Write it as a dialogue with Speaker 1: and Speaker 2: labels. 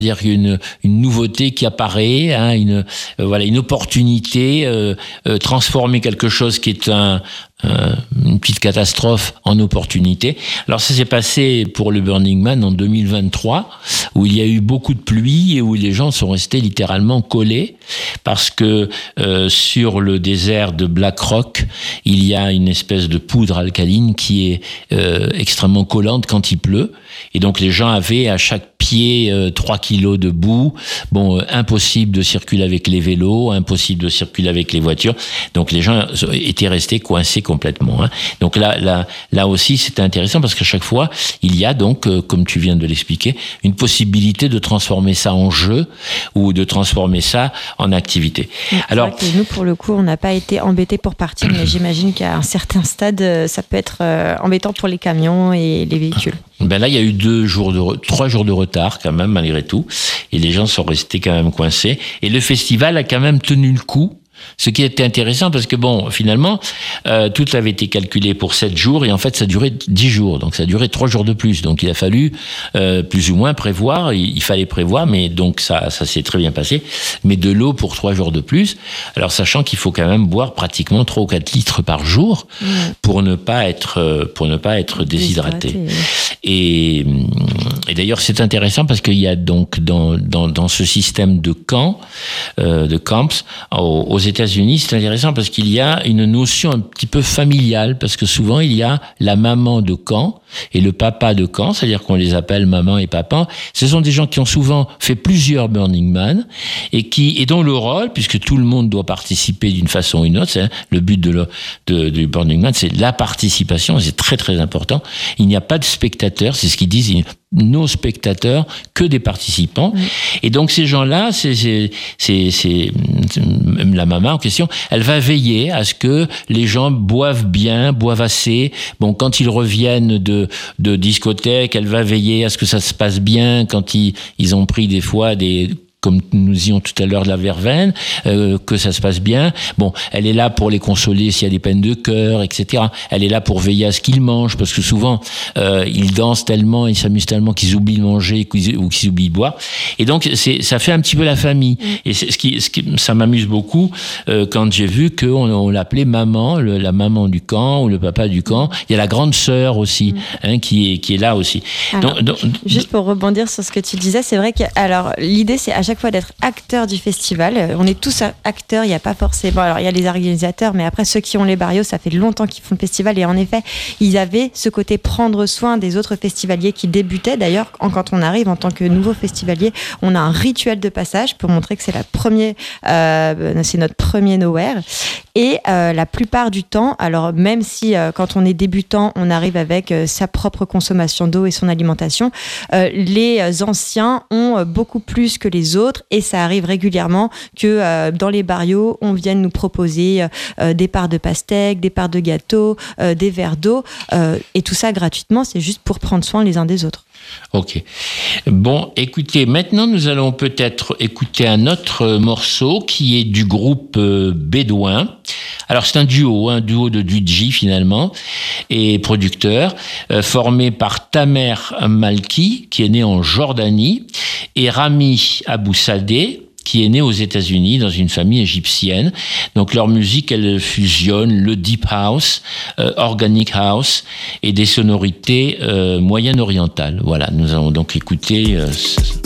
Speaker 1: C'est-à-dire une nouveauté qui apparaît, hein, une opportunité, transformer quelque chose qui est une petite catastrophe en opportunité. Alors ça s'est passé pour le Burning Man en 2023, où il y a eu beaucoup de pluie et où les gens sont restés littéralement collés, parce que sur le désert de Black Rock, il y a une espèce de poudre alcaline qui est extrêmement collante quand il pleut, et donc les gens avaient à chaque pied 3 kilos de boue. Bon, impossible de circuler avec les vélos, impossible de circuler avec les voitures. Donc les gens étaient restés coincés complètement. Hein. Donc là aussi, c'était intéressant parce qu'à chaque fois, il y a donc, comme tu viens de l'expliquer, une possibilité de transformer ça en jeu ou de transformer ça en activité.
Speaker 2: Alors, c'est vrai que nous, pour le coup, on n'a pas été embêtés pour partir, mais j'imagine qu'à un certain stade, ça peut être embêtant pour les camions et les véhicules.
Speaker 1: Ben là, il y a eu 3 jours de retard quand même, malgré tout. Et les gens sont restés quand même coincés. Et le festival a quand même tenu le coup. Ce qui était intéressant parce que bon, finalement, tout avait été calculé pour 7 jours et en fait, ça durait 10 jours. Donc, ça durait 3 jours de plus. Donc, il a fallu plus ou moins prévoir. Il fallait prévoir, mais donc ça s'est très bien passé. Mais de l'eau pour 3 jours de plus. Alors, sachant qu'il faut quand même boire pratiquement 3 ou 4 litres par jour pour ne pas être déshydraté. Et d'ailleurs, c'est intéressant parce qu'il y a donc dans ce système de camps, aux États-Unis, c'est intéressant parce qu'il y a une notion un petit peu familiale, parce que souvent il y a la maman de camp et le papa de camp, c'est-à-dire qu'on les appelle maman et papa. Ce sont des gens qui ont souvent fait plusieurs Burning Man et dont le rôle, puisque tout le monde doit participer d'une façon ou d'une autre, c'est le but du Burning Man, c'est la participation, et c'est très très important. Il n'y a pas de spectateurs, c'est ce qu'ils disent. Nos spectateurs, que des participants. Et donc ces gens-là, c'est la maman en question, elle va veiller à ce que les gens boivent bien, boivent assez. Bon, quand ils reviennent de discothèque, elle va veiller à ce que ça se passe bien. Quand ils ont pris des fois comme nous disions tout à l'heure, de la verveine, que ça se passe bien. Bon, elle est là pour les consoler s'il y a des peines de cœur, etc. Elle est là pour veiller à ce qu'ils mangent, parce que souvent, ils dansent tellement, ils s'amusent tellement qu'ils oublient de manger ou qu'ils oublient de boire. Et donc, ça fait un petit peu la famille. Et ça m'amuse beaucoup quand j'ai vu qu'on l'appelait maman, la maman du camp ou le papa du camp. Il y a la grande sœur aussi, qui est là aussi.
Speaker 2: Alors, juste pour rebondir sur ce que tu disais, c'est vrai que l'idée, c'est à chaque fois d'être acteur du festival. On est tous acteurs, il n'y a pas forcément... Alors, il y a les organisateurs, mais après, ceux qui ont les barrios, ça fait longtemps qu'ils font le festival. Et en effet, ils avaient ce côté prendre soin des autres festivaliers qui débutaient. D'ailleurs, quand on arrive en tant que nouveau festivalier, on a un rituel de passage pour montrer que c'est notre premier Nowhere. Et la plupart du temps, alors même si quand on est débutant, on arrive avec sa propre consommation d'eau et son alimentation, les anciens ont beaucoup plus que les autres, et ça arrive régulièrement que dans les barrios, on vienne nous proposer des parts de pastèques, des parts de gâteaux, des verres d'eau, et tout ça gratuitement, c'est juste pour prendre soin les uns des autres.
Speaker 1: Ok. Bon, écoutez, maintenant nous allons peut-être écouter un autre morceau qui est du groupe Bédouin. Alors c'est un duo de DJ finalement, et producteur, formé par Tamer Malki, qui est né en Jordanie, et Rami Abou-Sadeh, qui est né aux États-Unis dans une famille égyptienne. Donc leur musique, elle fusionne le deep house, organic house et des sonorités moyen-orientales. Voilà, nous allons donc écouter